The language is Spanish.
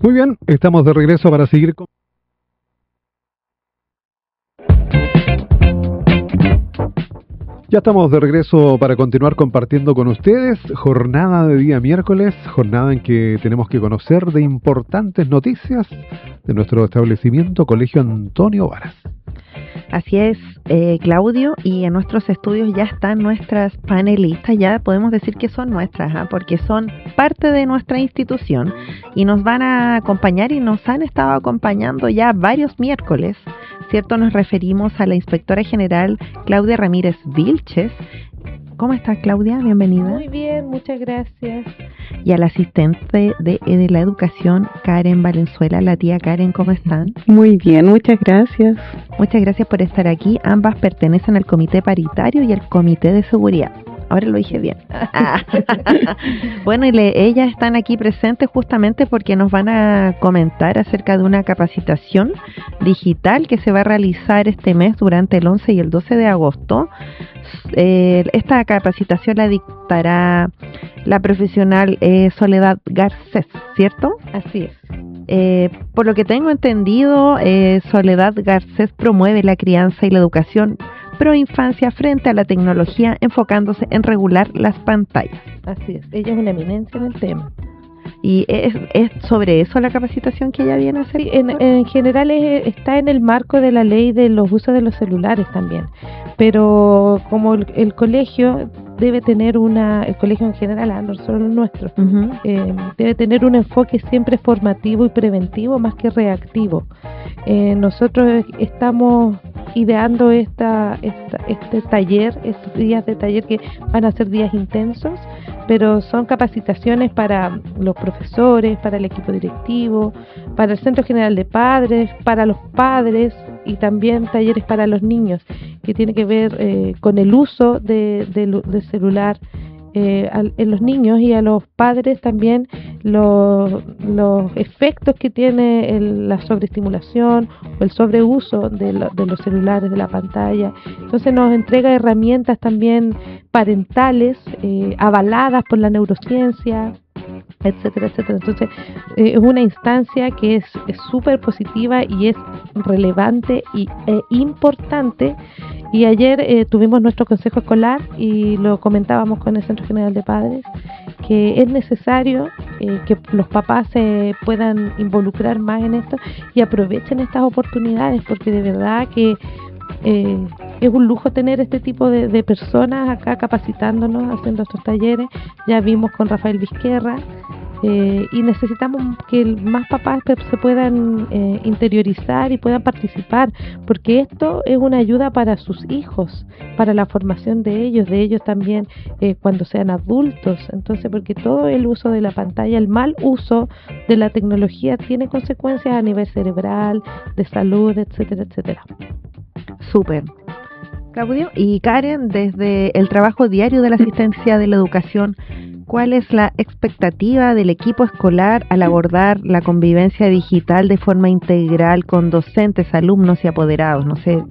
Muy bien, estamos de regreso para seguir con... Ya estamos de regreso para continuar compartiendo con ustedes jornada de día miércoles, jornada en que tenemos que conocer de importantes noticias de nuestro establecimiento Colegio Antonio Varas. Así es, Claudio, y en nuestros estudios ya están nuestras panelistas, ya podemos decir que son nuestras, porque son parte de nuestra institución y nos van a acompañar y nos han estado acompañando ya varios miércoles, ¿cierto? Nos referimos a la inspectora general Claudia Ramírez Vilches. ¿Cómo estás, Claudia? Bienvenida. Muy bien, muchas gracias. Y a la asistente de la educación, Karen Valenzuela. La tía Karen, ¿cómo están? Muy bien, muchas gracias. Muchas gracias por estar aquí. Ambas pertenecen al comité paritario y al comité de seguridad. Ahora lo dije bien. Bueno, y ellas están aquí presentes justamente porque nos van a comentar acerca de una capacitación digital que se va a realizar este mes durante el 11 y el 12 de agosto. Esta capacitación la dictará la profesional Soledad Garcés, ¿cierto? Así es. Por lo que tengo entendido, Soledad Garcés promueve la crianza y la educación pro infancia frente a la tecnología, enfocándose en regular las pantallas. Así es, ella es una eminencia en el tema. ¿Y es sobre eso la capacitación que ella viene a hacer? Sí, en general está en el marco de la ley de los usos de los celulares también, pero como el colegio debe tener el colegio en general, no solo el nuestro, debe tener un enfoque siempre formativo y preventivo más que reactivo. Nosotros estamos ideando este taller, estos días de taller que van a ser días intensos, pero son capacitaciones para los profesores, para el equipo directivo, para el Centro General de Padres, para los padres y también talleres para los niños, que tiene que ver con el uso del celular en los niños, y a los padres también los efectos que tiene la sobreestimulación o el sobreuso de los celulares, de la pantalla. Entonces nos entrega herramientas también parentales avaladas por la neurociencia, etcétera, etcétera. Entonces es una instancia que es súper positiva y es relevante e importante. Y ayer tuvimos nuestro consejo escolar y lo comentábamos con el Centro General de Padres, que es necesario que los papás se puedan involucrar más en esto y aprovechen estas oportunidades, porque de verdad que es un lujo tener este tipo de personas acá capacitándonos, haciendo estos talleres. Ya vimos con Rafael Vizquerra, y necesitamos que más papás se puedan interiorizar y puedan participar, porque esto es una ayuda para sus hijos, para la formación de ellos también cuando sean adultos. Entonces, porque todo el uso de la pantalla, el mal uso de la tecnología tiene consecuencias a nivel cerebral, de salud, etcétera, etcétera. Súper. Claudio y Karen, desde el trabajo diario de la asistencia de la educación, ¿cuál es la expectativa del equipo escolar al abordar la convivencia digital de forma integral con docentes, alumnos y apoderados? No sé,